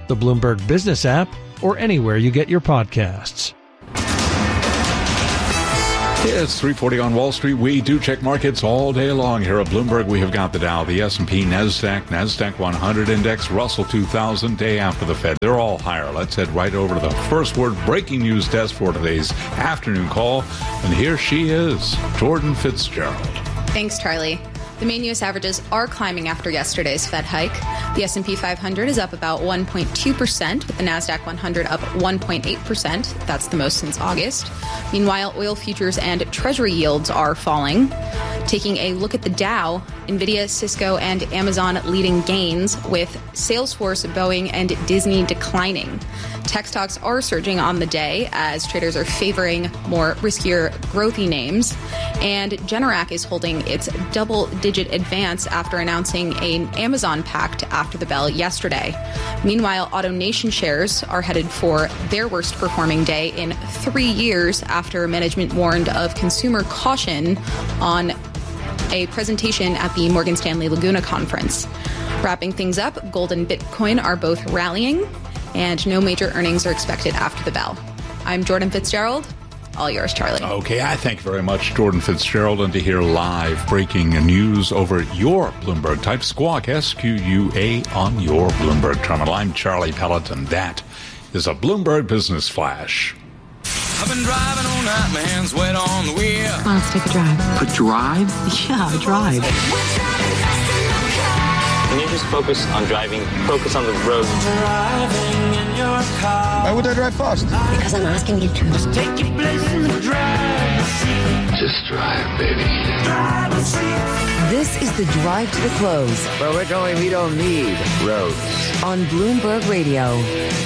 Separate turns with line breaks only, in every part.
the Bloomberg Business app, or anywhere you get your podcasts.
It's 3:40 on Wall Street. We do check markets all day long here at Bloomberg. We have got the Dow, the S&P, NASDAQ 100 index, Russell 2000 day after the Fed. They're all higher. Let's head right over to the first word breaking news desk for today's afternoon call. And here she is, Jordan Fitzgerald.
Thanks, Charlie. The main U.S. averages are climbing after yesterday's Fed hike. The S&P 500 is up about 1.2%, with the NASDAQ 100 up 1.8%. That's the most since August. Meanwhile, oil futures and Treasury yields are falling. Taking a look at the Dow, NVIDIA, Cisco, and Amazon leading gains, with Salesforce, Boeing, and Disney declining. Tech stocks are surging on the day as traders are favoring more riskier, growthy names. And Generac is holding its double-digit advance after announcing an Amazon pact after the bell yesterday. Meanwhile, AutoNation shares are headed for their worst performing day in 3 years after management warned of consumer caution on a presentation at the Morgan Stanley Laguna conference. Wrapping things up, gold and Bitcoin are both rallying, and no major earnings are expected after the bell. I'm Jordan Fitzgerald. All yours, Charlie.
Okay, I thank you very much, Jordan Fitzgerald. And to hear live breaking news over your Bloomberg, type Squawk, SQUA, on your Bloomberg terminal. I'm Charlie Pelleton. That is a Bloomberg Business Flash.
I've been driving all night, my hands wet on the wheel.
Come on, let's take a drive.
A drive?
Yeah, a drive.
Can you just focus on driving? Focus on the road.
Driving in your car.
Why would I drive fast?
Because I'm asking you to.
Just take your place in the driver's seat.
Just drive, baby.
Driver's seat.
This is the Drive to the Close.
Where we're going, we don't need roads.
On Bloomberg Radio.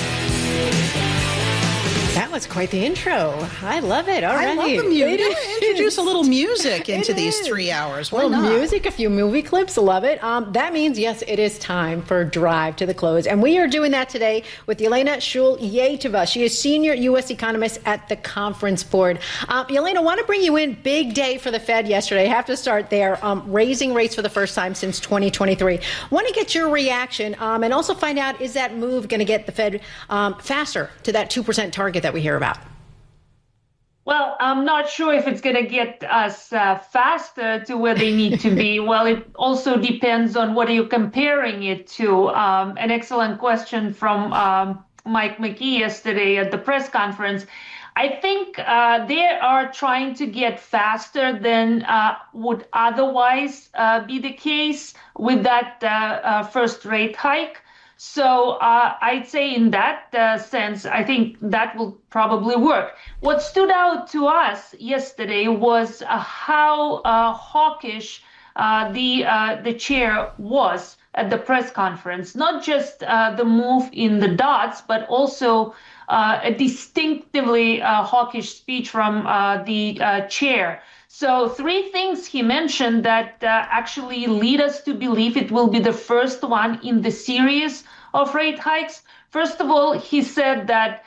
That was quite the intro. I love it. All right.
I love the music. Introduce a little music into these 3 hours. Why not?
Music, a few movie clips. Love it. That means, yes, it is time for Drive to the Close. And we are doing that today with Yelena Shuleyeva. She is senior U.S. economist at the Conference Board. Yelena, I want to bring you in. Big day for the Fed yesterday. I have to start there. Raising rates for the first time since 2023. Want to get your reaction and also find out, is that move going to get the Fed faster to that 2% target that we hear about?
Well, I'm not sure if it's going to get us faster to where they need to be. Well, it also depends on what are you comparing it to. An excellent question from Mike McKee yesterday at the press conference. I think they are trying to get faster than would otherwise be the case with that first rate hike. So I'd say in that sense, I think that will probably work. What stood out to us yesterday was how hawkish the chair was at the press conference. Not just the move in the dots, but also a distinctively hawkish speech from the chair. So 3 things he mentioned that actually lead us to believe it will be the first one in the series of rate hikes. First of all, he said that,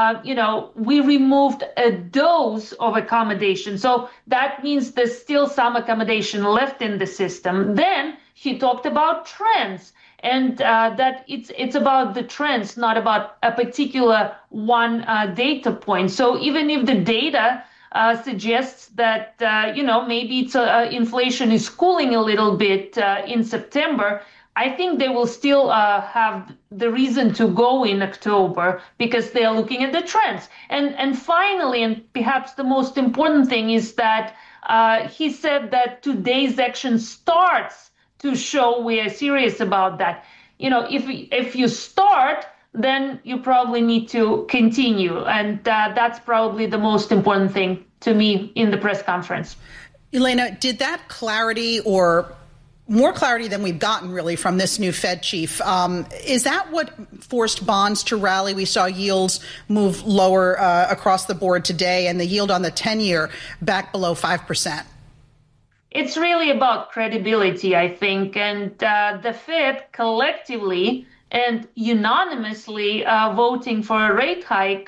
we removed a dose of accommodation. So that means there's still some accommodation left in the system. Then he talked about trends and that it's about the trends, not about a particular one data point. So even if the data suggests that, maybe it's inflation is cooling a little bit in September, I think they will still have the reason to go in October because they are looking at the trends. And finally, and perhaps the most important thing is that he said that today's action starts to show we are serious about that. If you start, then you probably need to continue. And that's probably the most important thing to me in the press conference.
Yelena, did that clarity or more clarity than we've gotten really from this new Fed chief, is that what forced bonds to rally? We saw yields move lower across the board today and the yield on the 10-year back below 5%.
It's really about credibility, I think. And the Fed collectively and unanimously voting for a rate hike,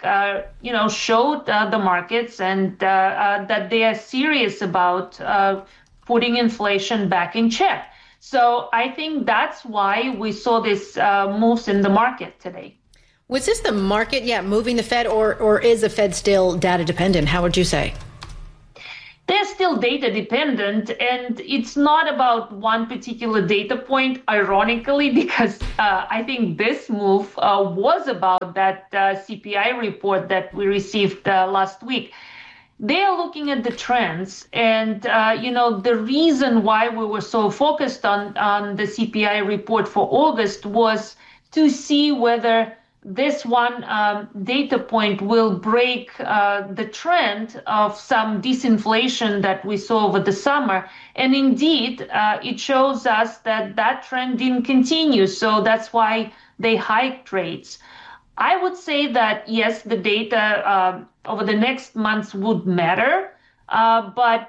showed the markets and that they are serious about putting inflation back in check. So I think that's why we saw this moves in the market today.
Was this the market, moving the Fed, or is the Fed still data dependent? How would you say?
They're still data dependent, and it's not about one particular data point, ironically, because I think this move was about that CPI report that we received last week. They are looking at the trends, and the reason why we were so focused on the CPI report for August was to see whether this one data point will break the trend of some disinflation that we saw over the summer. And indeed, it shows us that trend didn't continue. So that's why they hiked rates. I would say that, yes, the data over the next months would matter. But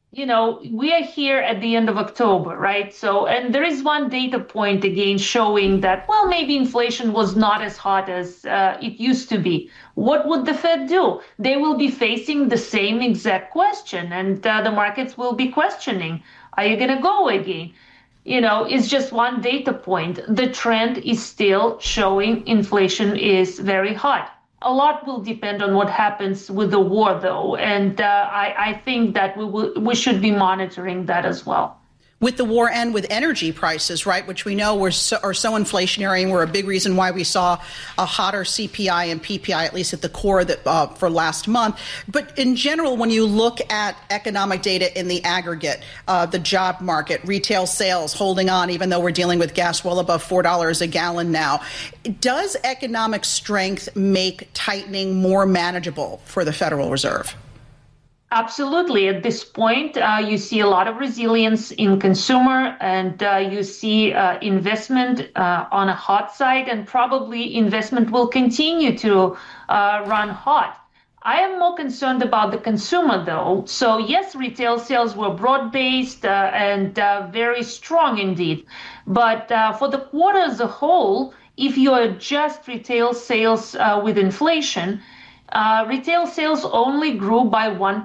we are here at the end of October, right? So, and there is one data point again showing that, well, maybe inflation was not as hot as it used to be. What would the Fed do? They will be facing the same exact question, and the markets will be questioning, are you going to go again? It's just one data point. The trend is still showing inflation is very hot. A lot will depend on what happens with the war, though, and I think that we should be monitoring that as well.
With the war and with energy prices, right, which we know are so inflationary and were a big reason why we saw a hotter CPI and PPI, at least at the core that for last month. But in general, when you look at economic data in the aggregate, the job market, retail sales holding on, even though we're dealing with gas well above $4 a gallon now, does economic strength make tightening more manageable for the Federal Reserve?
Absolutely. At this point, you see a lot of resilience in consumer, and you see investment on a hot side, and probably investment will continue to run hot. I am more concerned about the consumer, though. So, yes, retail sales were broad-based and very strong indeed. But for the quarter as a whole, if you adjust retail sales with inflation, retail sales only grew by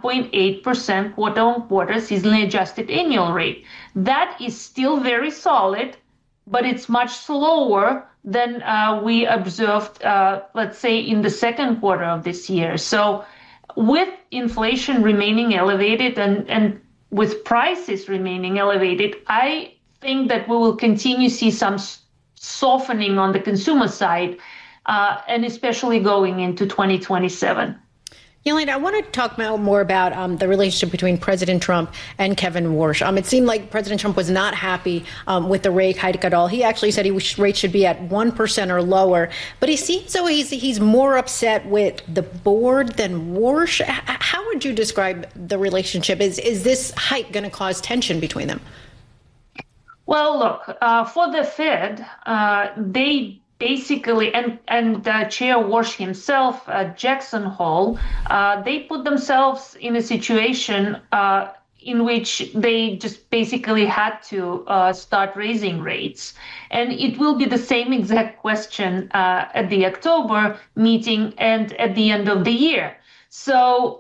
1.8% quarter-on-quarter, seasonally adjusted annual rate. That is still very solid, but it's much slower than we observed, let's say, in the second quarter of this year. So with inflation remaining elevated and with prices remaining elevated, I think that we will continue to see some softening on the consumer side, and especially going into 2027.
Yelena, I want to talk more about the relationship between President Trump and Kevin Warsh. It seemed like President Trump was not happy with the rate hike at all. He actually said rates should be at 1% or lower. But he seems so he's more upset with the board than Warsh. How would you describe the relationship? Is this hike going to cause tension between them?
Well, look, for the Fed, they basically, and Chair Warsh himself, Jackson Hole, they put themselves in a situation in which they just basically had to start raising rates. And it will be the same exact question at the October meeting and at the end of the year. So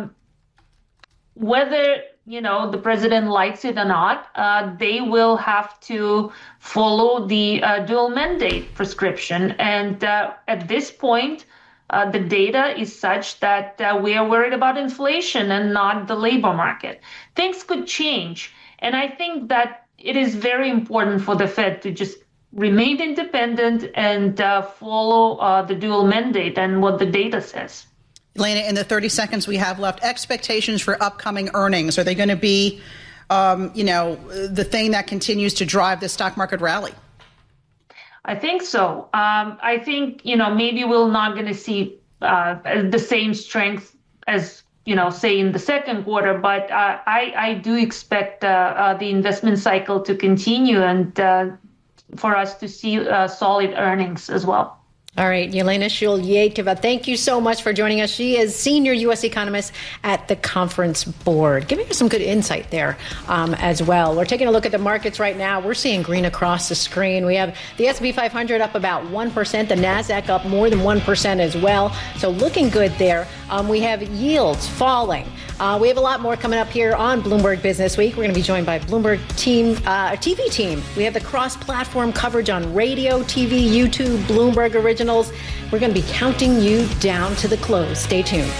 whether the president likes it or not, they will have to follow the dual mandate prescription. And at this point, the data is such that we are worried about inflation and not the labor market. Things could change. And I think that it is very important for the Fed to just remain independent and follow the dual mandate and what the data says.
Yelena, in the 30 seconds we have left, expectations for upcoming earnings. Are they going to be, the thing that continues to drive the stock market rally?
I think so. I think, maybe we're not going to see the same strength as, say in the second quarter, but I do expect the investment cycle to continue and for us to see solid earnings as well.
All right, Yelena Shuleyeva, thank you so much for joining us. She is senior U.S. economist at the Conference Board, giving us some good insight there as well. We're taking a look at the markets right now. We're seeing green across the screen. We have the S&P 500 up about 1%, the NASDAQ up more than 1% as well. So looking good there. We have yields falling. We have a lot more coming up here on Bloomberg Business Week. We're going to be joined by Bloomberg TV team. We have the cross-platform coverage on radio, TV, YouTube, Bloomberg Original, Originals. We're going to be counting you down to the close. Stay tuned.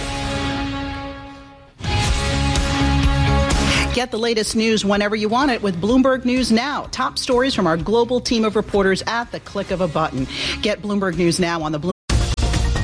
Get the latest news whenever you want it with Bloomberg News Now. Top stories from our global team of reporters at the click of a button. Get Bloomberg News Now on the